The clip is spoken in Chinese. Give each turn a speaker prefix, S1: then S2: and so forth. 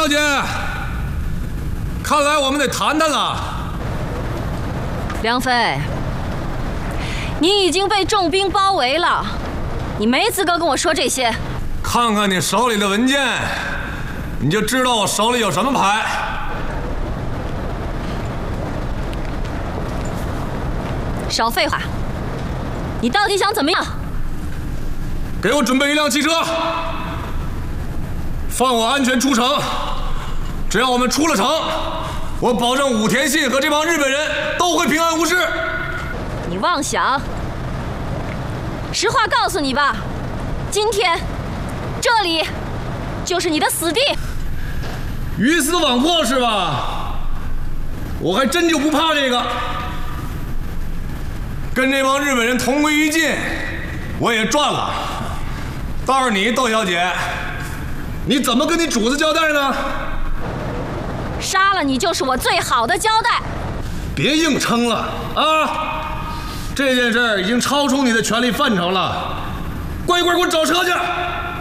S1: 小姐，看来我们得谈谈了。
S2: 梁飞，你已经被重兵包围了，你没资格跟我说这些。
S1: 看看你手里的文件，你就知道我手里有什么牌。
S2: 少废话，你到底想怎么样？
S1: 给我准备一辆汽车，放我安全出城。只要我们出了城，我保证武田信和这帮日本人都会平安无事。
S2: 你妄想！实话告诉你吧，今天这里就是你的死地。
S1: 鱼死网破是吧？我还真就不怕这个。跟这帮日本人同归于尽，我也赚了。倒是你，窦小姐，你怎么跟你主子交代呢？
S2: 杀了你就是我最好的交代。
S1: 别硬撑了啊！这件事已经超出你的权力范畴了，乖乖给我找车去。